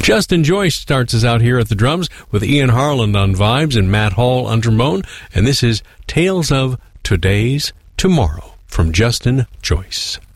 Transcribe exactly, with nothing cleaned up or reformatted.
Justin Joyce starts us out here at the drums with Ian Harland on vibes and Matt Hall on trombone, and this is Tales of Today's Tomorrow from Justin Joyce.